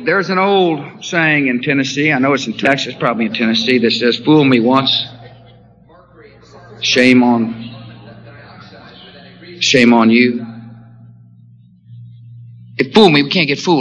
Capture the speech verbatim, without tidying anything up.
there's an old saying in Tennessee, I know it's in Texas, probably in Tennessee, that says, fool me once, shame on, shame on you. If fool me, we can't get fooled.